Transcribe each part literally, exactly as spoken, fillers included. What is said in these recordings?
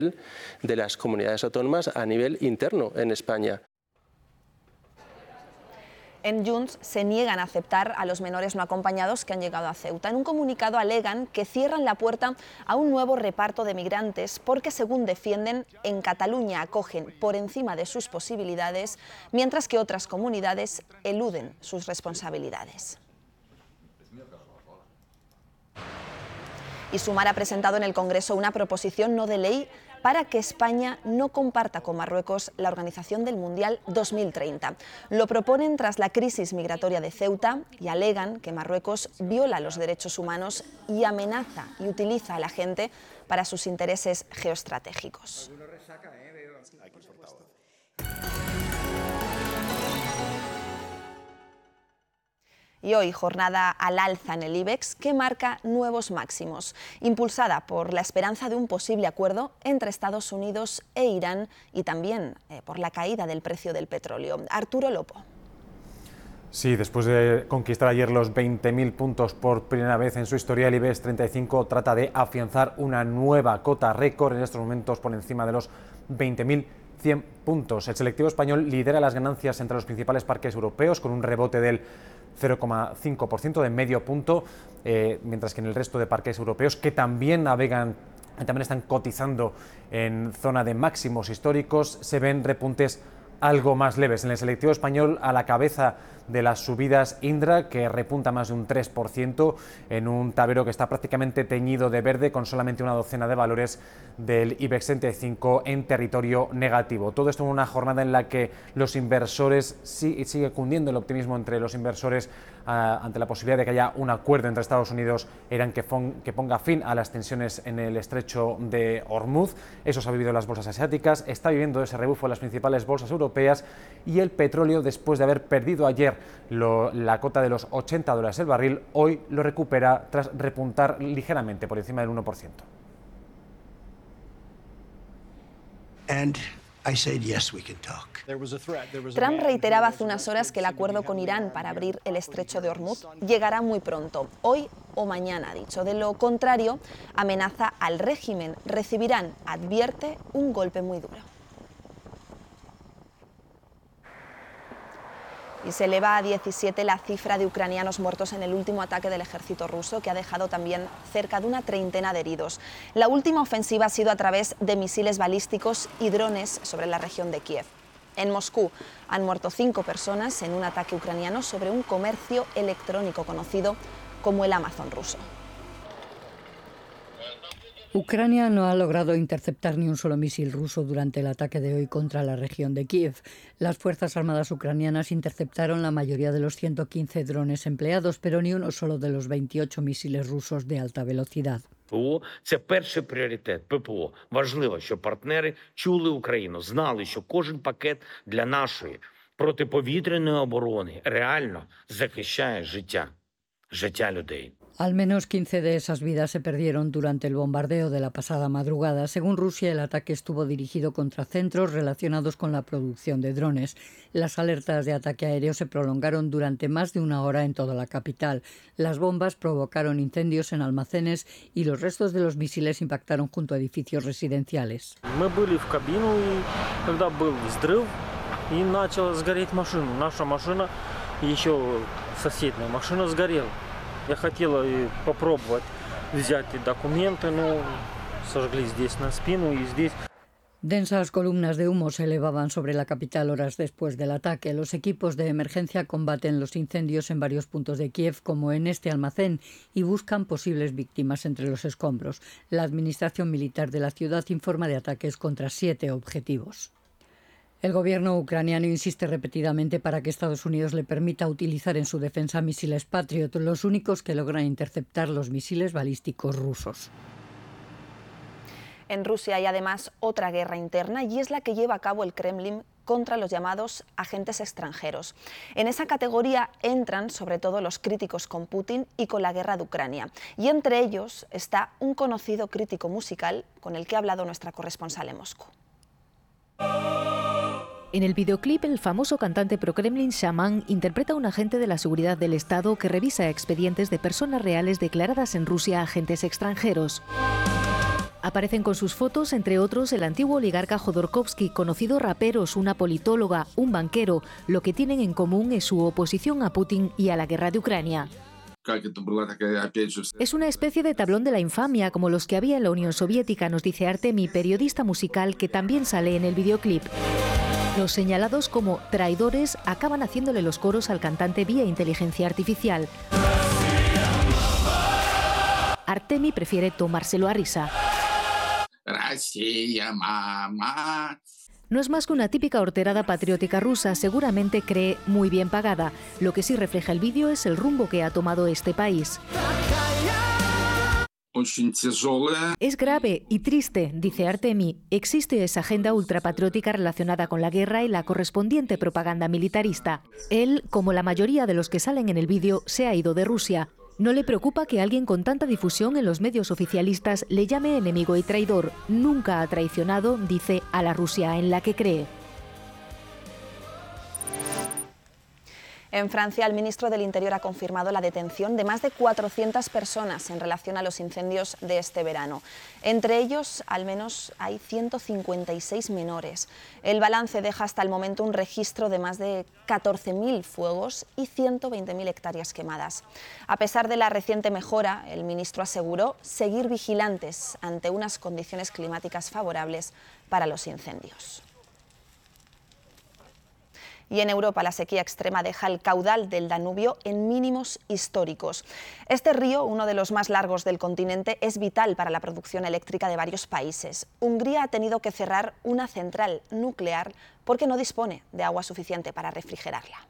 de las comunidades autónomas a nivel interno en España. En Junts se niegan a aceptar a los menores no acompañados que han llegado a Ceuta. En un comunicado alegan que cierran la puerta a un nuevo reparto de migrantes porque, según defienden, en Cataluña acogen por encima de sus posibilidades, mientras que otras comunidades eluden sus responsabilidades. Y Sumar ha presentado en el Congreso una proposición no de ley para que España no comparta con Marruecos la organización del Mundial dos mil treinta. Lo proponen tras la crisis migratoria de Ceuta y alegan que Marruecos viola los derechos humanos y amenaza y utiliza a la gente para sus intereses geoestratégicos. Y hoy jornada al alza en el IBEX que marca nuevos máximos, impulsada por la esperanza de un posible acuerdo entre Estados Unidos e Irán y también eh, por la caída del precio del petróleo. Arturo Lopo. Sí, después de conquistar ayer los veinte mil puntos por primera vez en su historia, el IBEX treinta y cinco trata de afianzar una nueva cota récord, en estos momentos por encima de los veinte mil cien puntos. El selectivo español lidera las ganancias entre los principales parques europeos con un rebote del cero coma cinco por ciento, de medio punto, eh, mientras que en el resto de parques europeos, que también navegan, también están cotizando en zona de máximos históricos, se ven repuntes algo más leves. En el selectivo español, a la cabeza de las subidas Indra, que repunta más de un tres por ciento en un tablero que está prácticamente teñido de verde, con solamente una docena de valores del IBEX treinta y cinco en territorio negativo. Todo esto en una jornada en la que los inversores, sí, sigue cundiendo el optimismo entre los inversores uh, ante la posibilidad de que haya un acuerdo entre Estados Unidos e Irán que, fon, que ponga fin a las tensiones en el estrecho de Hormuz. Eso se ha vivido en las bolsas asiáticas, está viviendo ese rebufo en las principales bolsas europeas, y el petróleo, después de haber perdido ayer lo, la cota de los ochenta dólares el barril, hoy lo recupera tras repuntar ligeramente por encima del uno por ciento. And I said, yes, we can talk. Trump reiteraba hace unas horas que el acuerdo con Irán para abrir el estrecho de Hormuz llegará muy pronto, hoy o mañana, ha dicho. De lo contrario, amenaza al régimen. Recibirán, advierte, un golpe muy duro. Y se eleva a diecisiete la cifra de ucranianos muertos en el último ataque del ejército ruso, que ha dejado también cerca de una treintena de heridos. La última ofensiva ha sido a través de misiles balísticos y drones sobre la región de Kiev. En Moscú han muerto cinco personas en un ataque ucraniano sobre un comercio electrónico conocido como el Amazon ruso. Ucrania no ha logrado interceptar ni un solo misil ruso durante el ataque de hoy contra la región de Kiev. Las Fuerzas Armadas ucranianas interceptaron la mayoría de los ciento quince drones empleados, pero ni uno solo de los veintiocho misiles rusos de alta velocidad. ППО – це перший пріоритет ППО. Важливо, щоб партнери чули Україну, знали, що кожен пакет для нашої протиповітряної оборони реально захищає життя, життя людей. Al menos quince de esas vidas se perdieron durante el bombardeo de la pasada madrugada. Según Rusia, el ataque estuvo dirigido contra centros relacionados con la producción de drones. Las alertas de ataque aéreo se prolongaron durante más de una hora en toda la capital. Las bombas provocaron incendios en almacenes y los restos de los misiles impactaron junto a edificios residenciales. Мы были в кабину, и когда был взрыв, и начала сгореть машина. Наша машина и еще соседняя машина сгорела. Я хотела попробовать взять документы, но сожгли здесь на спину и здесь. Densas columnas de humo se elevaban sobre la capital horas después del ataque. Los equipos de emergencia combaten los incendios en varios puntos de Kiev, como en este almacén, y buscan posibles víctimas entre los escombros. La administración militar de la ciudad informa de ataques contra siete objetivos. El gobierno ucraniano insiste repetidamente para que Estados Unidos le permita utilizar en su defensa misiles Patriot, los únicos que logran interceptar los misiles balísticos rusos. En Rusia hay además otra guerra interna, y es la que lleva a cabo el Kremlin contra los llamados agentes extranjeros. En esa categoría entran sobre todo los críticos con Putin y con la guerra de Ucrania. Y entre ellos está un conocido crítico musical con el que ha hablado nuestra corresponsal en Moscú. En el videoclip, el famoso cantante pro-Kremlin Shaman interpreta a un agente de la seguridad del Estado que revisa expedientes de personas reales declaradas en Rusia agentes extranjeros. Aparecen con sus fotos, entre otros, el antiguo oligarca Jodorkovsky, conocidos raperos, una politóloga, un banquero. Lo que tienen en común es su oposición a Putin y a la guerra de Ucrania. Es una especie de tablón de la infamia, como los que había en la Unión Soviética, nos dice Artemi, periodista musical que también sale en el videoclip. Los señalados como traidores acaban haciéndole los coros al cantante vía inteligencia artificial. Artemi prefiere tomárselo a risa. No es más que una típica horterada patriótica rusa, seguramente cree muy bien pagada. Lo que sí refleja el vídeo es el rumbo que ha tomado este país. Es grave y triste, dice Artemi. Existe esa agenda ultrapatriótica relacionada con la guerra y la correspondiente propaganda militarista. Él, como la mayoría de los que salen en el vídeo, se ha ido de Rusia. No le preocupa que alguien con tanta difusión en los medios oficialistas le llame enemigo y traidor. Nunca ha traicionado, dice, a la Rusia en la que cree. En Francia, el ministro del Interior ha confirmado la detención de más de cuatrocientas personas en relación a los incendios de este verano. Entre ellos, al menos hay ciento cincuenta y seis menores. El balance deja hasta el momento un registro de más de catorce mil fuegos y ciento veinte mil hectáreas quemadas. A pesar de la reciente mejora, el ministro aseguró seguir vigilantes ante unas condiciones climáticas favorables para los incendios. Y en Europa la sequía extrema deja el caudal del Danubio en mínimos históricos. Este río, uno de los más largos del continente, es vital para la producción eléctrica de varios países. Hungría ha tenido que cerrar una central nuclear porque no dispone de agua suficiente para refrigerarla.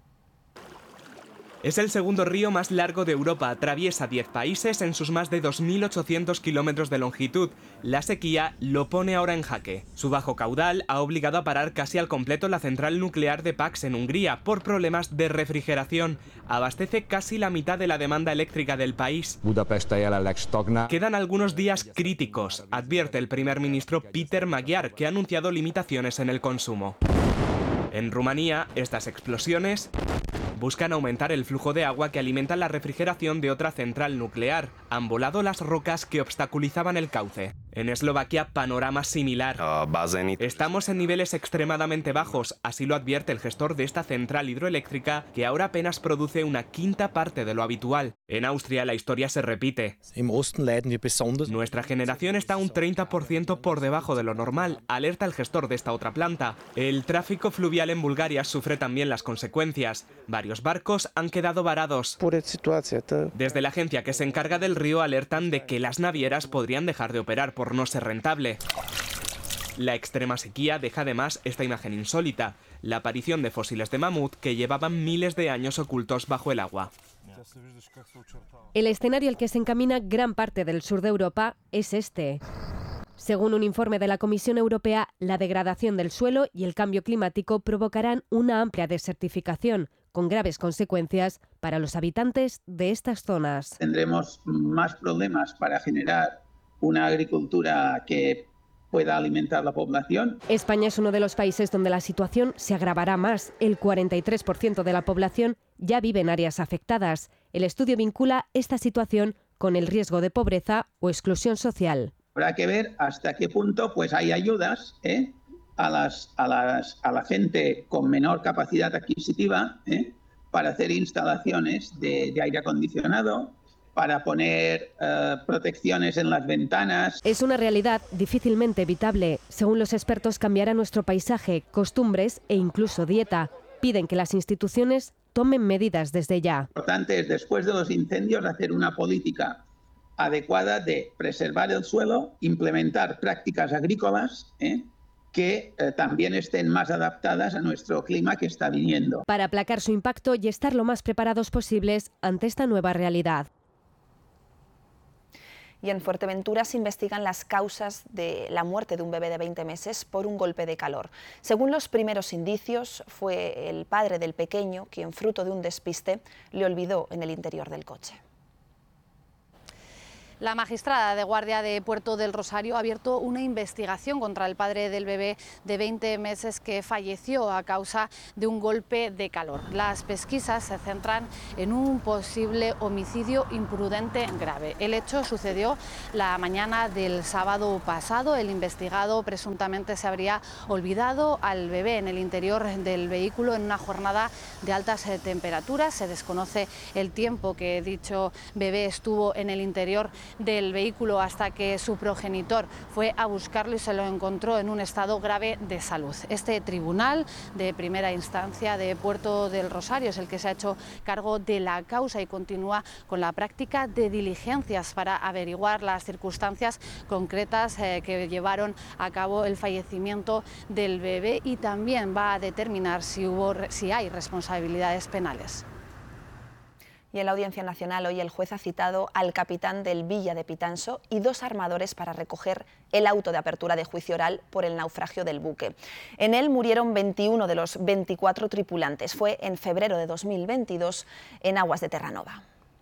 Es el segundo río más largo de Europa, atraviesa diez países en sus más de dos mil ochocientos kilómetros de longitud. La sequía lo pone ahora en jaque. Su bajo caudal ha obligado a parar casi al completo la central nuclear de Paks en Hungría por problemas de refrigeración. Abastece casi la mitad de la demanda eléctrica del país. Quedan algunos días críticos, advierte el primer ministro Péter Magyar, que ha anunciado limitaciones en el consumo. En Rumanía, estas explosiones buscan aumentar el flujo de agua que alimenta la refrigeración de otra central nuclear. Han volado las rocas que obstaculizaban el cauce. En Eslovaquia, panorama similar. Estamos en niveles extremadamente bajos, así lo advierte el gestor de esta central hidroeléctrica, que ahora apenas produce una quinta parte de lo habitual. En Austria la historia se repite. Nuestra generación está un treinta por ciento por debajo de lo normal, alerta el gestor de esta otra planta. El tráfico fluvial en Bulgaria sufre también las consecuencias. Varios barcos han quedado varados. Desde la agencia que se encarga del río alertan de que las navieras podrían dejar de operar por no ser rentable. La extrema sequía deja además esta imagen insólita, la aparición de fósiles de mamut que llevaban miles de años ocultos bajo el agua. El escenario al que se encamina gran parte del sur de Europa es este. Según un informe de la Comisión Europea, la degradación del suelo y el cambio climático provocarán una amplia desertificación, con graves consecuencias para los habitantes de estas zonas. Tendremos más problemas para generar una agricultura que pueda alimentar la población. España es uno de los países donde la situación se agravará más. El cuarenta y tres por ciento de la población ya vive en áreas afectadas. El estudio vincula esta situación con el riesgo de pobreza o exclusión social. Habrá que ver hasta qué punto pues, hay ayudas ¿eh? a, las, a, las, a la gente con menor capacidad adquisitiva ¿eh? para hacer instalaciones de, de aire acondicionado, para poner eh, protecciones en las ventanas. Es una realidad difícilmente evitable. Según los expertos, cambiará nuestro paisaje, costumbres e incluso dieta. Piden que las instituciones tomen medidas desde ya. Lo importante es, después de los incendios, hacer una política adecuada de preservar el suelo, implementar prácticas agrícolas ¿eh? que eh, también estén más adaptadas a nuestro clima que está viniendo. Para aplacar su impacto y estar lo más preparados posibles ante esta nueva realidad. Y en Fuerteventura se investigan las causas de la muerte de un bebé de veinte meses por un golpe de calor. Según los primeros indicios, fue el padre del pequeño quien, fruto de un despiste, le olvidó en el interior del coche. La magistrada de guardia de Puerto del Rosario ha abierto una investigación contra el padre del bebé de veinte meses que falleció a causa de un golpe de calor. Las pesquisas se centran en un posible homicidio imprudente grave. El hecho sucedió la mañana del sábado pasado. El investigado presuntamente se habría olvidado al bebé en el interior del vehículo en una jornada de altas temperaturas. Se desconoce el tiempo que dicho bebé estuvo en el interior del vehículo hasta que su progenitor fue a buscarlo y se lo encontró en un estado grave de salud. Este tribunal de primera instancia de Puerto del Rosario es el que se ha hecho cargo de la causa y continúa con la práctica de diligencias para averiguar las circunstancias concretas eh, que llevaron a cabo el fallecimiento del bebé y también va a determinar si, hubo, si hay responsabilidades penales. Y en la Audiencia Nacional hoy el juez ha citado al capitán del Villa de Pitanso y dos armadores para recoger el auto de apertura de juicio oral por el naufragio del buque. En él murieron veintiuno de los veinticuatro tripulantes. Fue en febrero de dos mil veintidós en aguas de Terranova.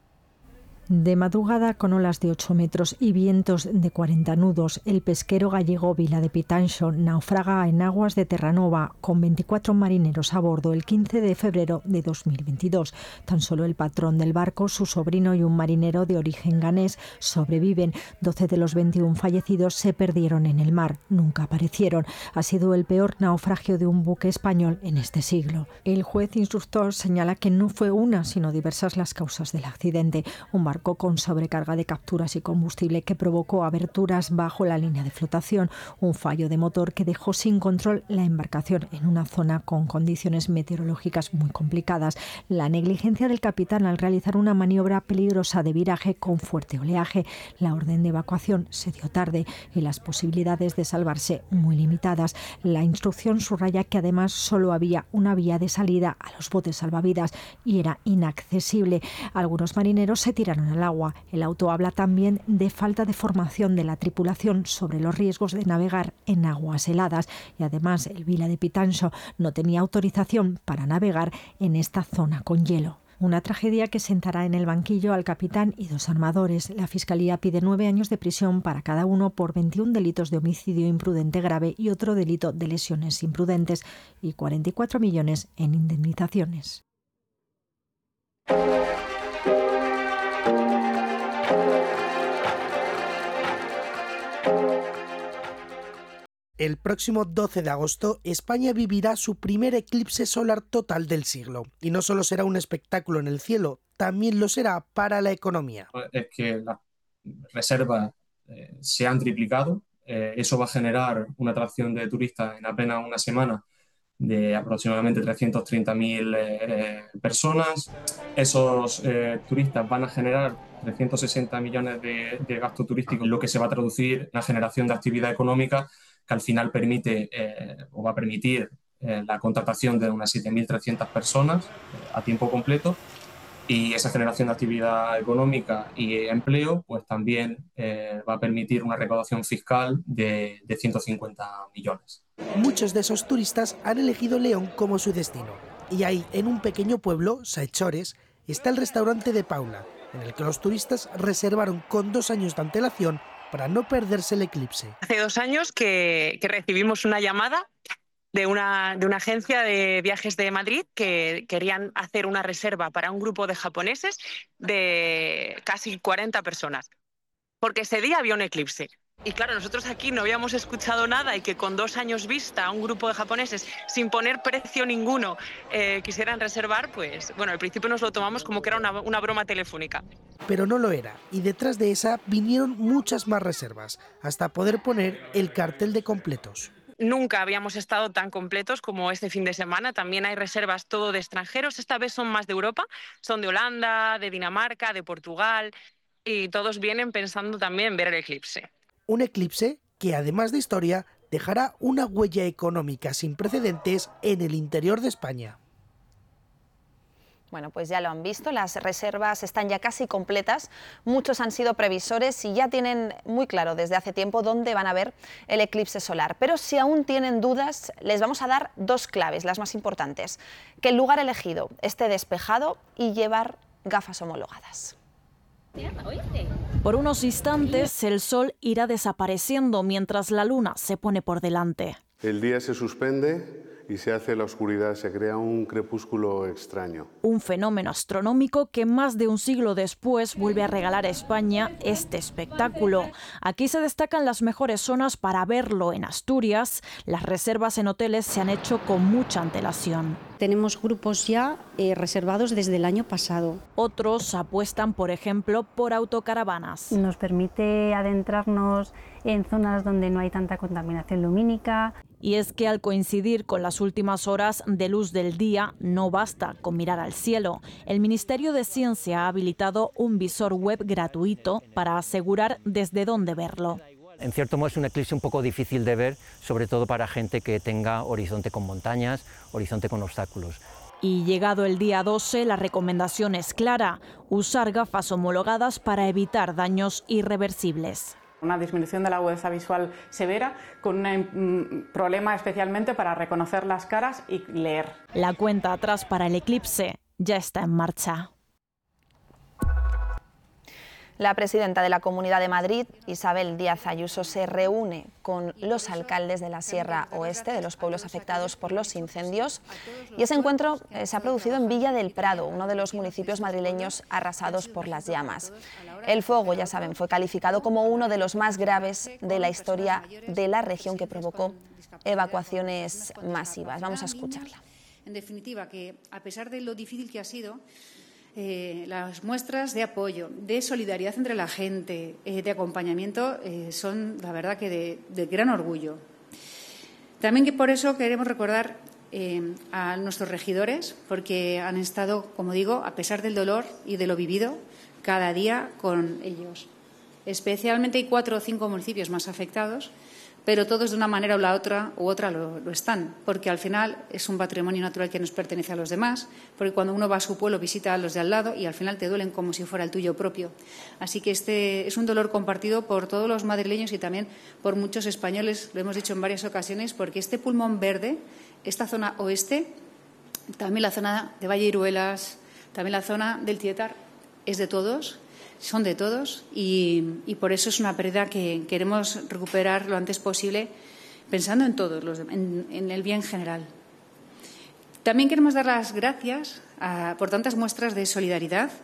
De madrugada, con olas de ocho metros y vientos de cuarenta nudos, el pesquero gallego Vila de Pitanso naufraga en aguas de Terranova con veinticuatro marineros a bordo el quince de febrero de dos mil veintidós. Tan solo el patrón del barco, su sobrino y un marinero de origen ganés sobreviven. doce de los veintiuno fallecidos se perdieron en el mar, nunca aparecieron. Ha sido el peor naufragio de un buque español en este siglo. El juez instructor señala que no fue una, sino diversas las causas del accidente. Un barco con sobrecarga de capturas y combustible que provocó aberturas bajo la línea de flotación, un fallo de motor que dejó sin control la embarcación en una zona con condiciones meteorológicas muy complicadas, la negligencia del capitán al realizar una maniobra peligrosa de viraje con fuerte oleaje, la orden de evacuación se dio tarde y las posibilidades de salvarse muy limitadas. La instrucción subraya que además solo había una vía de salida a los botes salvavidas y era inaccesible. Algunos marineros se tiraron al agua. El auto habla también de falta de formación de la tripulación sobre los riesgos de navegar en aguas heladas y además el Vila de Pitanso no tenía autorización para navegar en esta zona con hielo. Una tragedia que sentará en el banquillo al capitán y dos armadores. La Fiscalía pide nueve años de prisión para cada uno por veintiún delitos de homicidio imprudente grave y otro delito de lesiones imprudentes y cuarenta y cuatro millones en indemnizaciones. El próximo doce de agosto, España vivirá su primer eclipse solar total del siglo. Y no solo será un espectáculo en el cielo, también lo será para la economía. Es que las reservas eh, se han triplicado. Eh, eso va a generar una atracción de turistas en apenas una semana de aproximadamente trescientas treinta mil eh, personas. Esos eh, turistas van a generar trescientos sesenta millones de, de gasto turístico, lo que se va a traducir en la generación de actividad económica que al final permite eh, o va a permitir eh, la contratación de unas siete mil trescientas personas eh, a tiempo completo, y esa generación de actividad económica y empleo pues también eh, va a permitir una recaudación fiscal de, de ciento cincuenta millones. Muchos de esos turistas han elegido León como su destino, y ahí, en un pequeño pueblo, Saechores, está el restaurante de Paula, en el que los turistas reservaron con dos años de antelación para no perderse el eclipse. Hace dos años que, que recibimos una llamada de una, de una agencia de viajes de Madrid que querían hacer una reserva para un grupo de japoneses de casi cuarenta personas, porque ese día había un eclipse. Y claro, nosotros aquí no habíamos escuchado nada, y que con dos años vista a un grupo de japoneses sin poner precio ninguno eh, quisieran reservar, pues bueno, al principio nos lo tomamos como que era una, una broma telefónica. Pero no lo era, y detrás de esa vinieron muchas más reservas, hasta poder poner el cartel de completos. Nunca habíamos estado tan completos como este fin de semana. También hay reservas todo de extranjeros. Esta vez son más de Europa, son de Holanda, de Dinamarca, de Portugal, y todos vienen pensando también en ver el eclipse. Un eclipse que, además de historia, dejará una huella económica sin precedentes en el interior de España. Bueno, pues ya lo han visto, las reservas están ya casi completas, muchos han sido previsores y ya tienen muy claro desde hace tiempo dónde van a ver el eclipse solar. Pero si aún tienen dudas, les vamos a dar dos claves, las más importantes: que el lugar elegido esté despejado y llevar gafas homologadas. Por unos instantes el sol irá desapareciendo mientras la luna se pone por delante. El día se suspende y se hace la oscuridad, se crea un crepúsculo extraño. Un fenómeno astronómico que más de un siglo después vuelve a regalar a España este espectáculo. Aquí se destacan las mejores zonas para verlo en Asturias. Las reservas en hoteles se han hecho con mucha antelación. Tenemos grupos ya eh, reservados desde el año pasado. Otros apuestan, por ejemplo, por autocaravanas. Nos permite adentrarnos en zonas donde no hay tanta contaminación lumínica. Y es que al coincidir con las últimas horas de luz del día, no basta con mirar al cielo. El Ministerio de Ciencia ha habilitado un visor web gratuito para asegurar desde dónde verlo. En cierto modo es un eclipse un poco difícil de ver, sobre todo para gente que tenga horizonte con montañas, horizonte con obstáculos. Y llegado el día doce, la recomendación es clara: usar gafas homologadas para evitar daños irreversibles. Una disminución de la agudeza visual severa, con un problema especialmente para reconocer las caras y leer. La cuenta atrás para el eclipse ya está en marcha. La presidenta de la Comunidad de Madrid, Isabel Díaz Ayuso, se reúne con los alcaldes de la Sierra Oeste, de los pueblos afectados por los incendios, y ese encuentro eh, se ha producido en Villa del Prado, uno de los municipios madrileños arrasados por las llamas. El fuego, ya saben, fue calificado como uno de los más graves de la historia de la región, que provocó evacuaciones masivas. Vamos a escucharla. En definitiva, que a pesar de lo difícil que ha sido, Eh, las muestras de apoyo, de solidaridad entre la gente, eh, de acompañamiento, eh, son, la verdad, que de, de gran orgullo. También que por eso queremos recordar eh, a nuestros regidores, porque han estado, como digo, a pesar del dolor y de lo vivido, cada día con ellos. Especialmente hay cuatro o cinco municipios más afectados, pero todos de una manera o la otra u otra lo, lo están, porque al final es un patrimonio natural que nos pertenece a los demás, porque cuando uno va a su pueblo visita a los de al lado y al final te duelen como si fuera el tuyo propio. Así que este es un dolor compartido por todos los madrileños y también por muchos españoles, lo hemos dicho en varias ocasiones, porque este pulmón verde, esta zona oeste, también la zona de Valle Iruelas, también la zona del Tietar, es de todos. Son de todos y, y por eso es una pérdida que queremos recuperar lo antes posible, pensando en todos, los, en, en el bien general. También queremos dar las gracias a, por tantas muestras de solidaridad,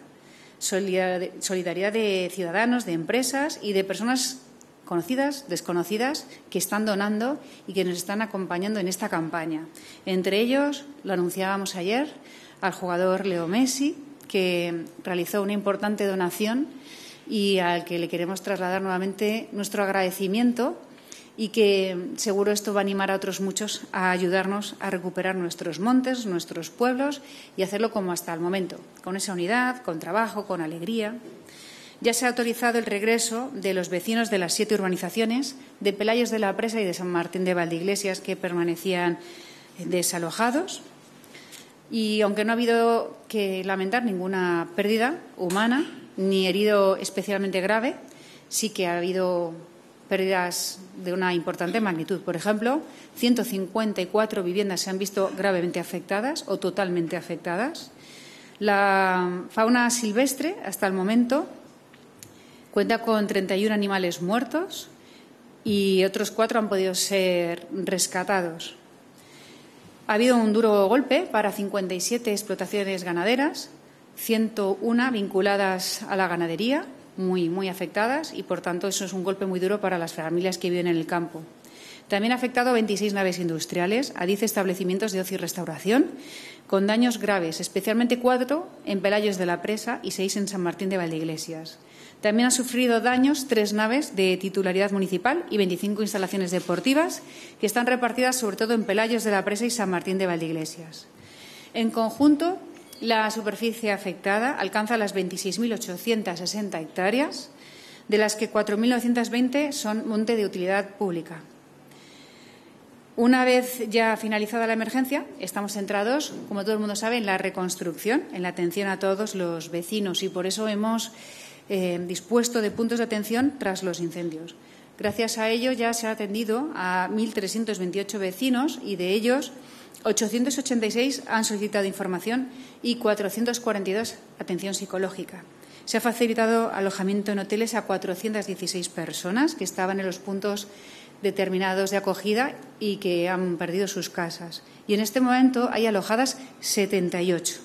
solidaridad de ciudadanos, de empresas y de personas conocidas, desconocidas, que están donando y que nos están acompañando en esta campaña. Entre ellos, lo anunciábamos ayer, al jugador Leo Messi, que realizó una importante donación y al que le queremos trasladar nuevamente nuestro agradecimiento, y que seguro esto va a animar a otros muchos a ayudarnos a recuperar nuestros montes, nuestros pueblos, y hacerlo como hasta el momento, con esa unidad, con trabajo, con alegría. Ya se ha autorizado el regreso de los vecinos de las siete urbanizaciones de Pelayos de la Presa y de San Martín de Valdeiglesias, que permanecían desalojados. Y aunque no ha habido que lamentar ninguna pérdida humana ni herido especialmente grave, sí que ha habido pérdidas de una importante magnitud. Por ejemplo, ciento cincuenta y cuatro viviendas se han visto gravemente afectadas o totalmente afectadas. La fauna silvestre, hasta el momento, cuenta con treinta y uno animales muertos y otros cuatro han podido ser rescatados. Ha habido un duro golpe para cincuenta y siete explotaciones ganaderas, ciento uno vinculadas a la ganadería, muy, muy afectadas, y, por tanto, eso es un golpe muy duro para las familias que viven en el campo. También ha afectado a veintiséis naves industriales, a diez establecimientos de ocio y restauración, con daños graves, especialmente cuatro en Pelayos de la Presa y seis en San Martín de Valdeiglesias. También han sufrido daños tres naves de titularidad municipal y veinticinco instalaciones deportivas, que están repartidas sobre todo en Pelayos de la Presa y San Martín de Valdeiglesias. En conjunto, la superficie afectada alcanza las veintiséis mil ochocientas sesenta hectáreas, de las que cuatro mil novecientos veinte son monte de utilidad pública. Una vez ya finalizada la emergencia, estamos centrados, como todo el mundo sabe, en la reconstrucción, en la atención a todos los vecinos, y por eso hemos eh, dispuesto de puntos de atención tras los incendios. Gracias a ello ya se ha atendido a mil trescientos veintiocho vecinos, y de ellos ochocientos ochenta y seis han solicitado información y cuatrocientos cuarenta y dos atención psicológica. Se ha facilitado alojamiento en hoteles a cuatrocientas dieciséis personas que estaban en los puntos determinados de acogida y que han perdido sus casas. Y en este momento hay alojadas setenta y ocho,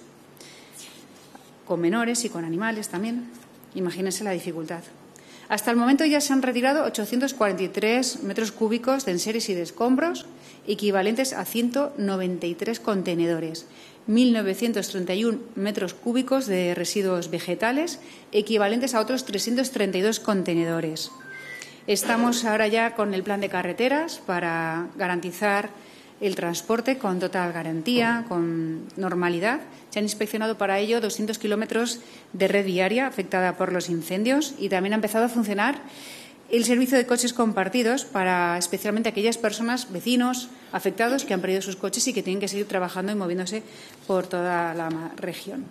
con menores y con animales también. Imagínense la dificultad. Hasta el momento ya se han retirado ochocientos cuarenta y tres metros cúbicos de enseres y de escombros, equivalentes a ciento noventa y tres contenedores. mil novecientos treinta y uno metros cúbicos de residuos vegetales, equivalentes a otros trescientos treinta y dos contenedores. Estamos ahora ya con el plan de carreteras para garantizar el transporte con total garantía, con normalidad. Se han inspeccionado para ello doscientos kilómetros de red viaria afectada por los incendios y también ha empezado a funcionar el servicio de coches compartidos para especialmente aquellas personas, vecinos afectados que han perdido sus coches y que tienen que seguir trabajando y moviéndose por toda la región.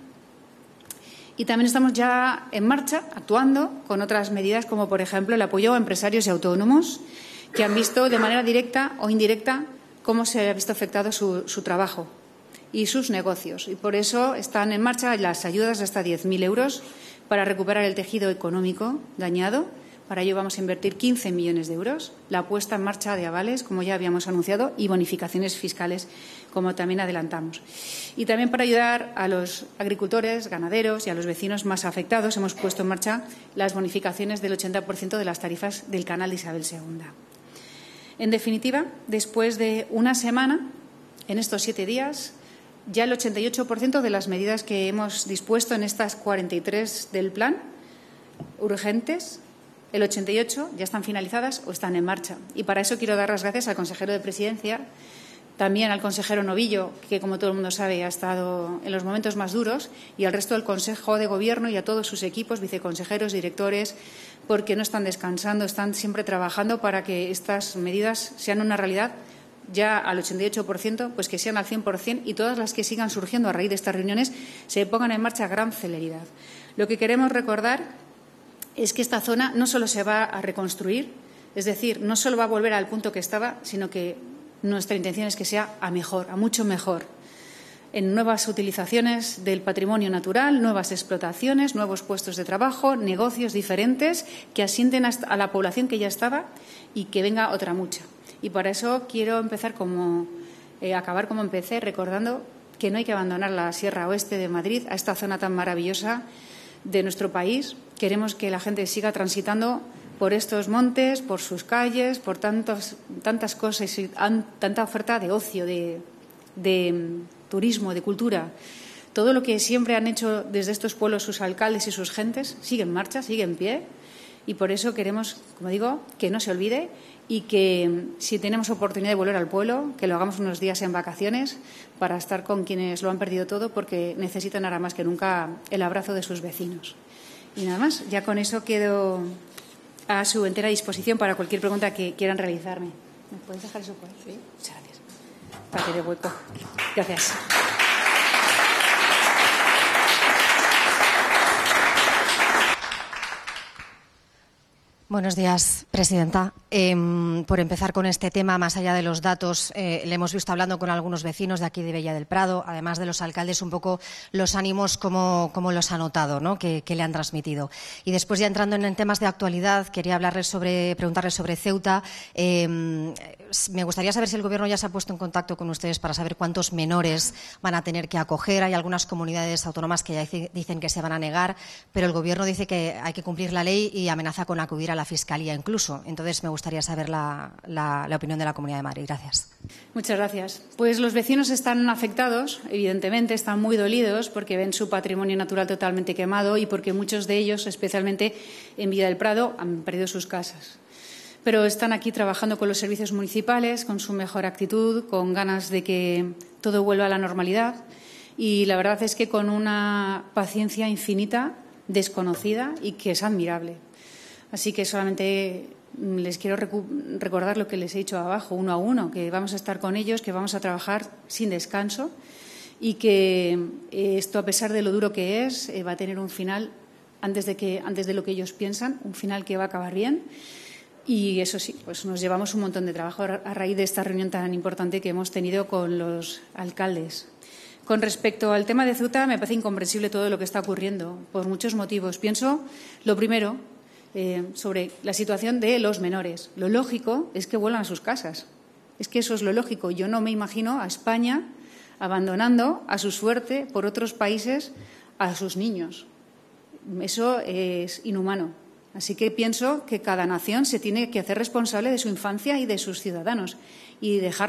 Y también estamos ya en marcha, actuando con otras medidas como, por ejemplo, el apoyo a empresarios y autónomos que han visto de manera directa o indirecta cómo se ha visto afectado su, su trabajo y sus negocios. Y por eso están en marcha las ayudas de hasta diez mil euros para recuperar el tejido económico dañado. Para ello vamos a invertir quince millones de euros, la puesta en marcha de avales, como ya habíamos anunciado, y bonificaciones fiscales, como también adelantamos. Y también para ayudar a los agricultores, ganaderos y a los vecinos más afectados, hemos puesto en marcha las bonificaciones del ochenta por ciento de las tarifas del canal de Isabel segunda. En definitiva, después de una semana, en estos siete días, ya el ochenta y ocho por ciento de las medidas que hemos dispuesto en estas cuarenta y tres del plan, urgentes, el ochenta y ocho ya están finalizadas o están en marcha. Y para eso quiero dar las gracias al consejero de Presidencia, también al consejero Novillo, que, como todo el mundo sabe, ha estado en los momentos más duros, y al resto del Consejo de Gobierno y a todos sus equipos, viceconsejeros, directores, porque no están descansando, están siempre trabajando para que estas medidas sean una realidad ya al ochenta y ocho por ciento, pues que sean al cien por cien y todas las que sigan surgiendo a raíz de estas reuniones se pongan en marcha a gran celeridad. Lo que queremos recordar es que esta zona no solo se va a reconstruir, es decir, no solo va a volver al punto que estaba, sino que nuestra intención es que sea a mejor, a mucho mejor, en nuevas utilizaciones del patrimonio natural, nuevas explotaciones, nuevos puestos de trabajo, negocios diferentes que asienten a la población que ya estaba y que venga otra mucha. Y para eso quiero empezar como, eh, acabar como empecé, recordando que no hay que abandonar la Sierra Oeste de Madrid, a esta zona tan maravillosa de nuestro país. Queremos que la gente siga transitando por estos montes, por sus calles, por tantos, tantas cosas y tanta oferta de ocio, de, de turismo, de cultura. Todo lo que siempre han hecho desde estos pueblos sus alcaldes y sus gentes sigue en marcha, sigue en pie. Y por eso queremos, como digo, que no se olvide y que si tenemos oportunidad de volver al pueblo, que lo hagamos unos días en vacaciones para estar con quienes lo han perdido todo, porque necesitan ahora más que nunca el abrazo de sus vecinos. Y nada más, ya con eso quedo a su entera disposición para cualquier pregunta que quieran realizarme. ¿Me puedes dejar eso por ahí? Sí. Muchas gracias. Para que dé hueco. Gracias. Buenos días, presidenta. Eh, por empezar con este tema, más allá de los datos, eh, le hemos visto hablando con algunos vecinos de aquí de Bella del Prado, además de los alcaldes, un poco los ánimos, cómo, cómo los ha notado, ¿no? que, que le han transmitido. Y después, ya entrando en, en temas de actualidad, quería hablarles sobre, preguntarles sobre Ceuta. Eh, me gustaría saber si el Gobierno ya se ha puesto en contacto con ustedes para saber cuántos menores van a tener que acoger. Hay algunas comunidades autónomas que ya dicen que se van a negar, pero el Gobierno dice que hay que cumplir la ley y amenaza con acudir a la Fiscalía incluso. Entonces, me gustaría saber la, la, la opinión de la Comunidad de Madrid. Gracias. Muchas gracias. Pues los vecinos están afectados, evidentemente, están muy dolidos porque ven su patrimonio natural totalmente quemado y porque muchos de ellos, especialmente en Villa del Prado, han perdido sus casas. Pero están aquí trabajando con los servicios municipales, con su mejor actitud, con ganas de que todo vuelva a la normalidad y la verdad es que con una paciencia infinita, desconocida y que es admirable. Así que solamente les quiero recordar lo que les he dicho abajo, uno a uno, que vamos a estar con ellos, que vamos a trabajar sin descanso y que esto, a pesar de lo duro que es, va a tener un final antes de, que, antes de lo que ellos piensan, un final que va a acabar bien. Y eso sí, pues nos llevamos un montón de trabajo a raíz de esta reunión tan importante que hemos tenido con los alcaldes. Con respecto al tema de Ceuta, me parece incomprensible todo lo que está ocurriendo, por muchos motivos. Pienso, lo primero, eh, sobre la situación de los menores. Lo lógico es que vuelvan a sus casas. Es que eso es lo lógico. Yo no me imagino a España abandonando a su suerte por otros países a sus niños. Eso es inhumano. Así que pienso que cada nación se tiene que hacer responsable de su infancia y de sus ciudadanos y dejar